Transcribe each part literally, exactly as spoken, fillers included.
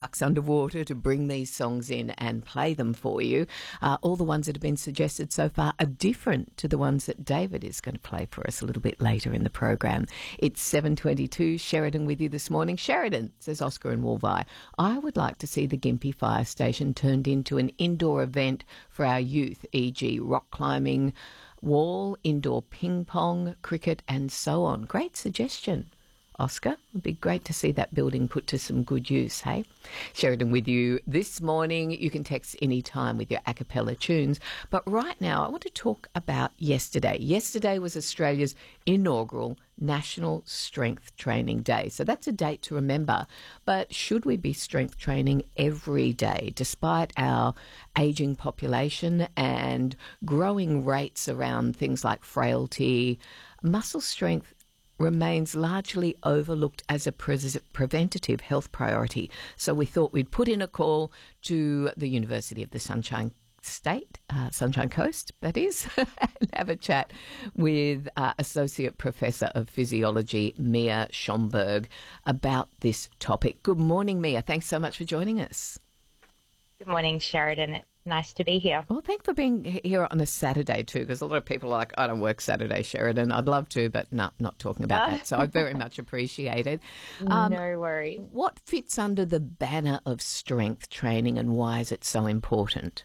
ducks underwater to bring these songs in and play them for you. Uh, all the ones that have been suggested so far are different to the ones that David is going to play for us a little bit later in the program. It's seven twenty-two, Sheridan with you this morning. Sheridan, says Oscar and Wolvi, I would like to see the Gympie Fire Station turned into an indoor event for our youth, for example rock climbing, wall, indoor ping pong, cricket and so on. Great suggestion, Oscar. It'd be great to see that building put to some good use, hey? Sheridan with you this morning. You can text any time with your a cappella tunes. But right now, I want to talk about yesterday. Yesterday was Australia's inaugural National Strength Training Day. So that's a date to remember. But should we be strength training every day, despite our ageing population and growing rates around things like frailty? Muscle strength remains largely overlooked as a pre- preventative health priority. So we thought we'd put in a call to the University of the Sunshine State, uh, Sunshine Coast, that is, and have a chat with uh, Associate Professor of Physiology, Mia Schomburg, about this topic. Good morning, Mia. Thanks so much for joining us. Good morning, Sheridan. It's nice to be here. Well, thanks for being here on a Saturday too, because a lot of people are like, I don't work Saturday, Sheridan. I'd love to, but no, not talking about that. So I very much appreciate it. Um, no worries. What fits under the banner of strength training and why is it so important?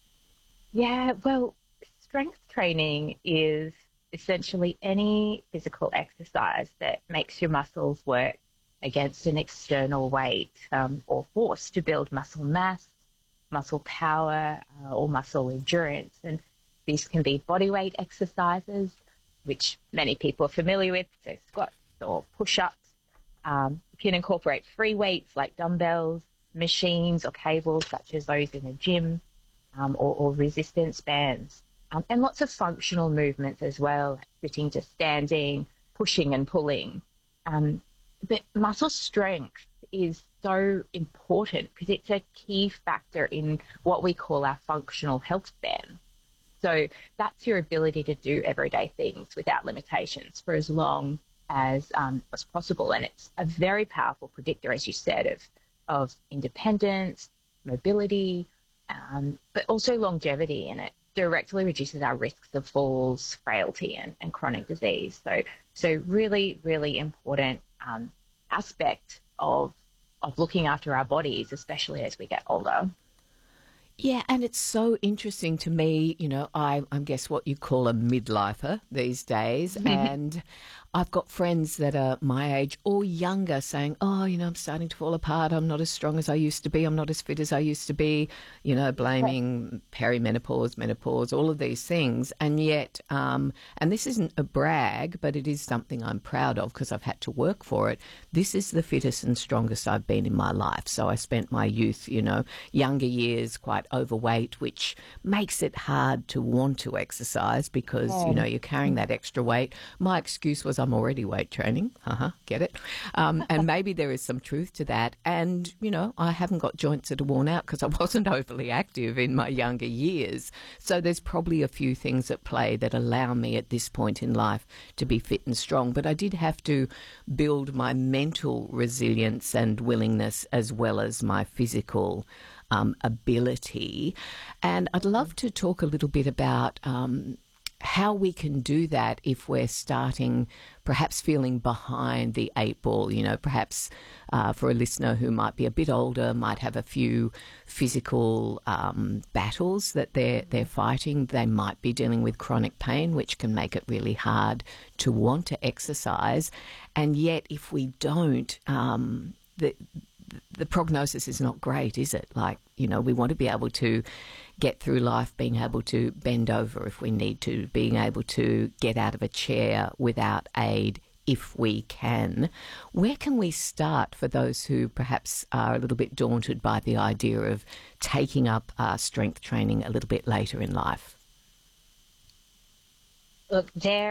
Yeah, well, strength training is essentially any physical exercise that makes your muscles work against an external weight um, or force to build muscle mass, muscle power, uh, or muscle endurance. And these can be bodyweight exercises, which many people are familiar with, so squats or push-ups. Um, you can incorporate free weights like dumbbells, machines or cables, such as those in a gym, um, or, or resistance bands. Um, and lots of functional movements as well, sitting to standing, pushing and pulling. Um, but muscle strength is so important because it's a key factor in what we call our functional health span. So that's your ability to do everyday things without limitations for as long as um, as possible. And it's a very powerful predictor, as you said, of, of independence, mobility, um, but also longevity. And it directly reduces our risks of falls, frailty, and, and chronic disease. So, so really, really important um, aspect of of looking after our bodies, especially as we get older. Yeah, and it's so interesting to me, you know, I, I guess what you call a midlifer these days, and I've got friends that are my age or younger saying, oh, you know, I'm starting to fall apart. I'm not as strong as I used to be. I'm not as fit as I used to be, you know, blaming perimenopause, menopause, all of these things. And yet, um, and this isn't a brag, but it is something I'm proud of because I've had to work for it. This is the fittest and strongest I've been in my life. So I spent my youth, you know, younger years quite overweight, which makes it hard to want to exercise because, you know, you're carrying that extra weight. My excuse was I'm already weight training. Uh-huh, get it? Um, and maybe there is some truth to that. And, you know, I haven't got joints that are worn out because I wasn't overly active in my younger years. So there's probably a few things at play that allow me at this point in life to be fit and strong. But I did have to build my mental resilience and willingness as well as my physical um, ability. And I'd love to talk a little bit about um, how we can do that if we're starting perhaps feeling behind the eight ball, you know, perhaps uh, for a listener who might be a bit older, might have a few physical um, battles that they're, they're fighting. They might be dealing with chronic pain, which can make it really hard to want to exercise. And yet if we don't, um, the the prognosis is not great, is it? Like, you know, we want to be able to get through life, being able to bend over if we need to, being able to get out of a chair without aid if we can. Where can we start for those who perhaps are a little bit daunted by the idea of taking up uh, strength training a little bit later in life? Look, there